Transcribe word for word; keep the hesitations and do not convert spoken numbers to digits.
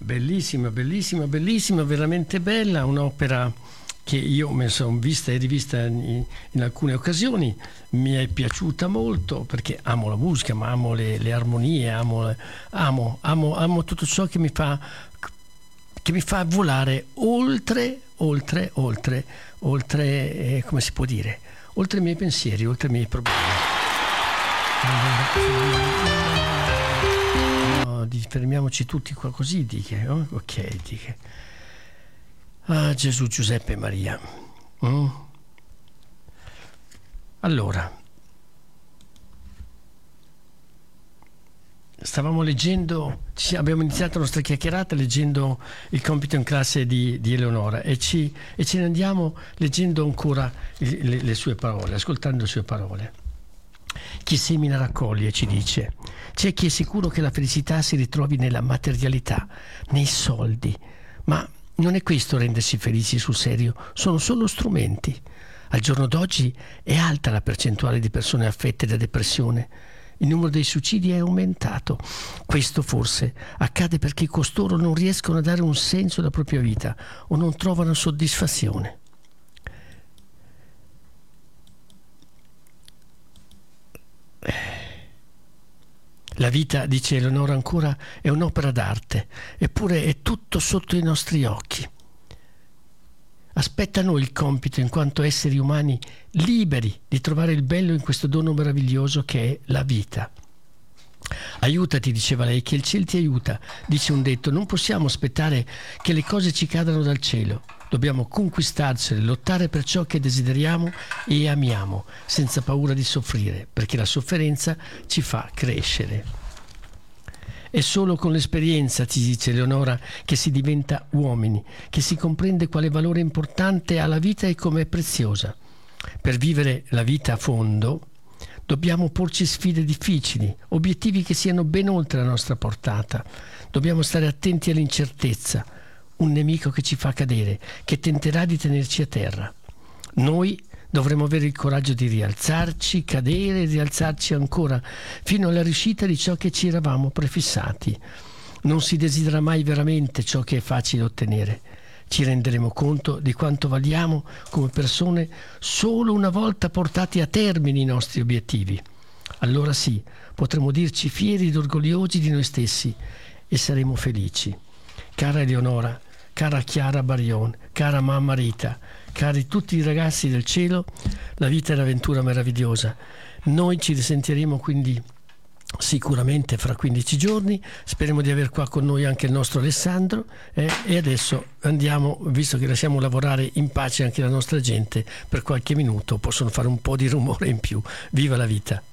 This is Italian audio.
bellissima, bellissima, bellissima, veramente bella, un'opera che io mi sono vista e rivista in, in alcune occasioni, mi è piaciuta molto perché amo la musica, ma amo le, le armonie, amo, amo, amo, amo tutto ciò che mi fa che mi fa volare oltre, oltre, oltre, oltre, eh, come si può dire, oltre i miei pensieri, oltre i miei problemi. No, fermiamoci tutti qua così, diche, oh? Ok, diche. Ah, Gesù, Giuseppe e Maria. Mm? Allora, stavamo leggendo, abbiamo iniziato la nostra chiacchierata leggendo il compito in classe di, di Eleonora e, ci, e ce ne andiamo leggendo ancora le, le sue parole, ascoltando le sue parole. Chi semina raccoglie, ci dice. C'è chi è sicuro che la felicità si ritrovi nella materialità, nei soldi, ma non è questo rendersi felici sul serio, sono solo strumenti. Al giorno d'oggi è alta la percentuale di persone affette da depressione. Il numero dei suicidi è aumentato. Questo forse accade perché costoro non riescono a dare un senso alla propria vita o non trovano soddisfazione. La vita, dice Eleonora ancora, è un'opera d'arte, eppure è tutto sotto i nostri occhi. Aspetta a noi il compito, in quanto esseri umani liberi, di trovare il bello in questo dono meraviglioso che è la vita. Aiutati, diceva lei, che il cielo ti aiuta, dice un detto. Non possiamo aspettare che le cose ci cadano dal cielo. Dobbiamo conquistarcele, lottare per ciò che desideriamo e amiamo, senza paura di soffrire, perché la sofferenza ci fa crescere. È solo con l'esperienza, ci dice Eleonora, che si diventa uomini, che si comprende quale valore importante ha la vita e come è preziosa. Per vivere la vita a fondo dobbiamo porci sfide difficili, obiettivi che siano ben oltre la nostra portata. Dobbiamo stare attenti all'incertezza, un nemico che ci fa cadere, che tenterà di tenerci a terra. Noi dovremo avere il coraggio di rialzarci, cadere e rialzarci ancora, fino alla riuscita di ciò che ci eravamo prefissati. Non si desidera mai veramente ciò che è facile ottenere. Ci renderemo conto di quanto valiamo come persone solo una volta portati a termine i nostri obiettivi. Allora sì, potremo dirci fieri ed orgogliosi di noi stessi e saremo felici. Cara Eleonora, cara Chiara Barion, cara mamma Rita, cari tutti i ragazzi del cielo, la vita è un'avventura meravigliosa. Noi ci risentiremo quindi sicuramente fra quindici giorni, speriamo di aver qua con noi anche il nostro Alessandro eh, e adesso andiamo, visto che lasciamo lavorare in pace anche la nostra gente per qualche minuto, possono fare un po' di rumore in più. Viva la vita!